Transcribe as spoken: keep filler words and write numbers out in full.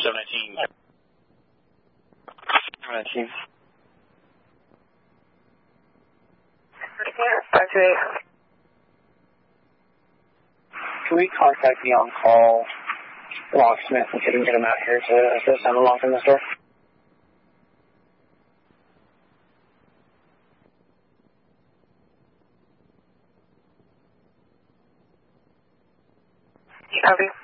seven nineteen. seven nineteen. five two eight. Can we contact the on-call locksmith and see if we can get him out here to assist on unlocking this door? Copy.